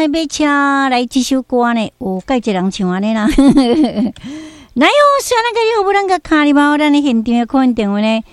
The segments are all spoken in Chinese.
的马车来这首歌呢，有介一人唱安尼啦。来哟，虽然个你好，咱个卡里包，咱的现场的客运电话呢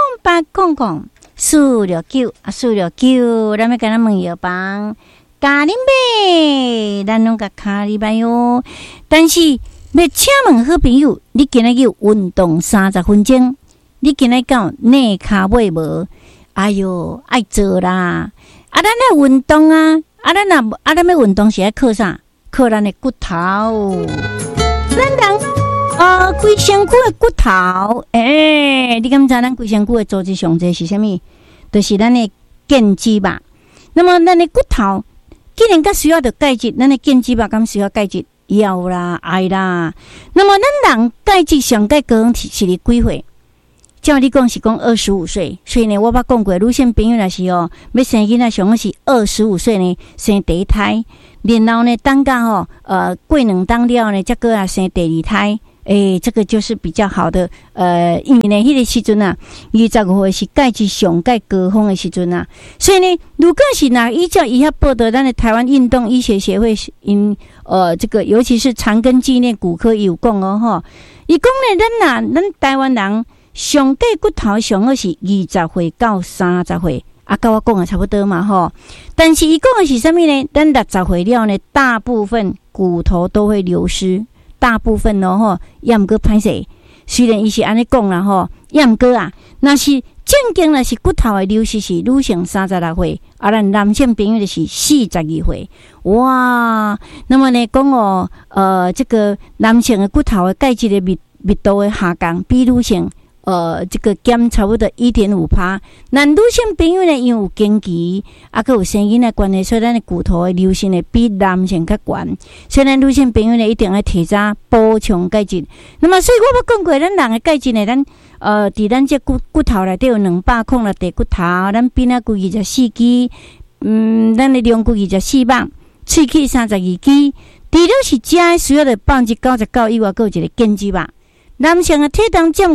，0800-469-469，咱要跟他问药房，咖喱妹，咱拢个卡里包哟。但是要请问好朋友，你今日有运动30分钟，你今日讲内卡尾无？哎哟，爱做啦！咱来运动啊！咱要运动是爱靠啥？靠咱的骨头。咱人规身躯的骨头，你敢知咱规身躯的组织上侪是啥物？就是咱的腱肌吧。那么咱的骨头既然甲需要的钙质，咱的腱肌吧敢需要钙质？要啦，爱啦。那么咱人钙质上钙高是伫几岁？照你讲是讲25岁，所以呢，我捌讲过，女性朋友若是要生囡仔，上好是25岁呢生第一胎，然后呢，等到过2当了呢，再过来生第2胎。这个就是比较好的，因为呢，迄个时阵啊，25岁是钙质上钙高峰的时阵啊，所以呢，如果是依照医学报道，咱的台湾运动医学协会这个尤其是长庚纪念骨科有讲哦吼，伊讲呢，咱台湾人上钙骨头上好是20岁到30岁，跟我讲的差不多嘛吼。但是伊讲的是啥物呢？咱60岁了呢，大部分骨头都会流失。大部分吼，也毋过歹势。虽然伊是安尼讲啦吼，也毋过啊，若是正经若是骨头的流失是女性36岁，咱男性朋友就是42岁。哇，那么呢讲这个男性的骨头的钙质的密度的下降，比女性这个减差不多 1.5%。那女性朋友呢，因为有经期，还有生囡仔关系，所以咱的骨头的流失呢比男性较悬。所以咱女性朋友呢，一定要提早补充钙质。那么，所以我要讲过，咱人的钙质呢，咱伫咱这骨头内底有206块骨头，咱鼻仔骨24支，咱的龙骨24瓣，喙齿32支。除了是食需要的99%以外，还有一个腱肌吧。男性的体重占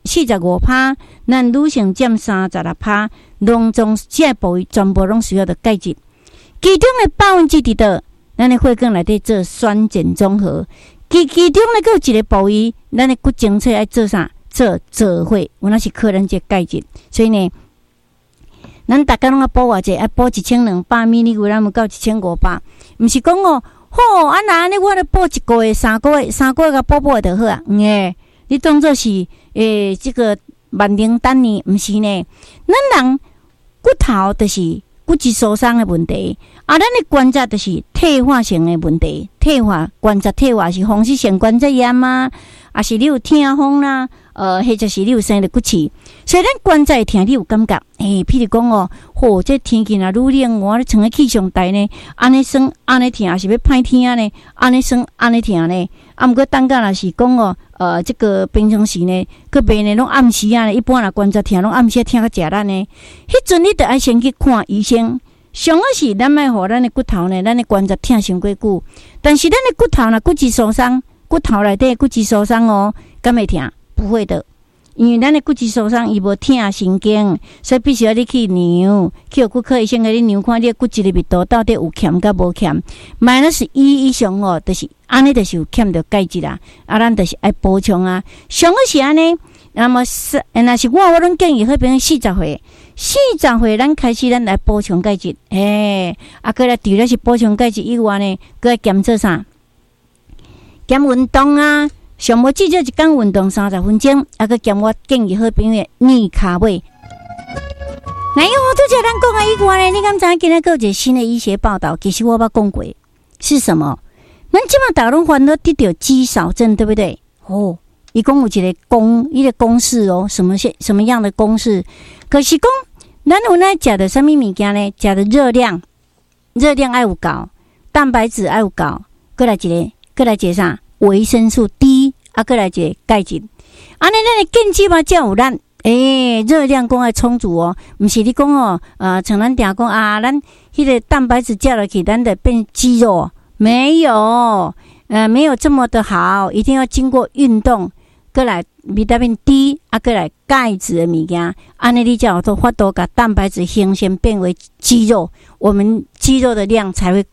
45%，咱女性占36%，拢总这部位全部拢需要的钙质。其中的2%伫倒，咱的血管内底做酸碱中和。其中呢，还有一个部位，咱的骨精粹爱做啥？做血，有那是靠咱这钙质。所以呢，咱大家拢要补偌济，爱补1200 mg， 咱有到1500，毋是讲哦，好那安尼我咧补1个月、3个月甲补就好啊，你当作是这个万灵丹呢？毋是呢，咱人骨头就是骨质疏松的问题，咱的关节就是退化性的问题。关节退化是风湿性关节炎啊，还是你有痛风啦，或者是你有生了骨刺，所以咱关节痛你有感觉？譬如讲这天气若愈冷，我咧穿个气象台呢，安尼酸安尼痛，还是要歹痛呢？安尼酸安尼痛呢？毋过等下若是讲这个平常时呢，个病呢拢暗时啊，一般若关节痛拢暗时痛较食力呢。迄阵你得爱先去看医生。上好是咱莫互咱的骨头呢，咱的关节痛伤过久。但是咱的骨头若骨质疏松，骨头内底骨质疏松敢会痛？不会的，因为咱的骨质疏松伊无痛神经，所以必须要你去量，去骨科医生给你量看你的骨质的密度到底有欠甲无欠。-1以上就是安尼，就是有欠着钙质啦。咱就是爱补充啊。上好是安尼。那么若是我拢建议好朋友40岁咱开始咱来补充钙质，过来除了是补充钙质以外呢，搁来减做啥？减运动啊，上无至少一天运动30分钟，搁减我建议好朋友逆卡位。那拄则咱讲的以外呢，你敢知影今仔有一个新的医学报道？其实我捌讲过是什么？咱即马大家拢烦恼得到肌少症，对不对？伊讲有一个公式什么样的公式？可是讲咱有哪食的啥物物件呢？食的热量爱有够，蛋白质爱有够，过来一个啥？维生素 D， 过来一个钙质。安尼咱的腱肌嘛才有咱热量讲爱充足毋是你讲像咱定讲咱迄个蛋白质食落去，咱得变肌肉，没有这么的好，一定要经过运动。过来维他命 D， 过来钙质的物件，安尼你才有法度把蛋白质形成变为肌肉，我们肌肉的量才会够，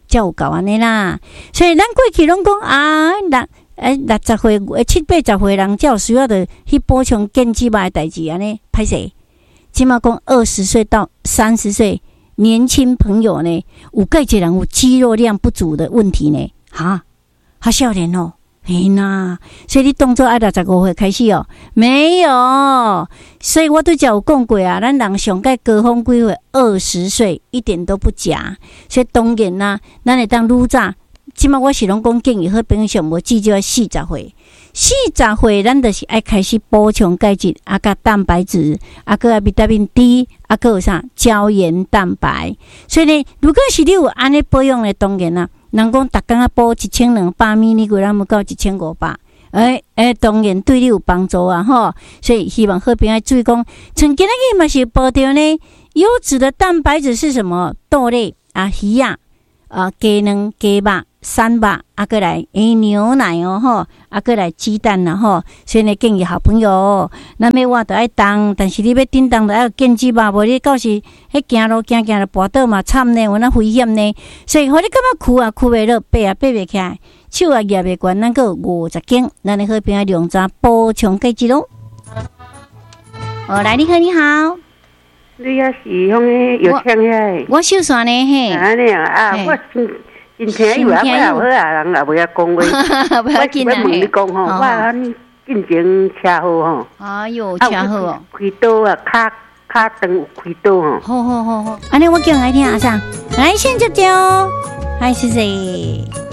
才有够安尼啦。所以咱过去拢讲啊，60岁、70、80岁人才有需要的去补充健肌肉的代志安尼，歹势。即马讲20岁到30岁年轻朋友呢，有介侪人有肌肉量不足的问题呢，还少年哦。嘿呐，所以你动作爱65岁开始哦，没有，所以我都有讲过啊，咱人上界高峰几岁，20岁一点都不假，所以当然啦，咱会当愈早，即马我是拢讲建议好朋友上无至少要40岁，40岁咱就是爱开始补充钙质，甲蛋白质，个维他命 D， 个有啥胶原蛋白，所以呢，如果是你有安尼保养的，当然啦。人讲，逐工啊补1200米，你过咱要到1500，当然对你有帮助啊，吼！所以希望好朋友注意讲，像今日嘛是补到呢，优质的蛋白质是什么？豆类鱼鸡卵、鸡肉、山肉，过来牛奶哦，吼，过来鸡蛋啦，吼。所以呢，建议好朋友，咱要活得爱动，但是你要叮当的要健肌吧，无你到时迄行路行就跋倒嘛，惨呢，有那危险呢。所以，互你感觉躯袂落，爬袂起来，手举袂悬，咱个50斤，咱的好朋友量早补充钙质咯。来，你好，你好。 你也是用个药厂遐？ 我秀山呢嘿。 安尼啊，我真听有啊，我也好啊，人也袂晓讲话。 不要紧啦。 我问你讲吼，我安进前车祸吼。 哎哟，车祸哦。 开刀啊，脚长有开刀吼。 好，安尼我叫来听阿啥，来先接哦，嗨，谢谢。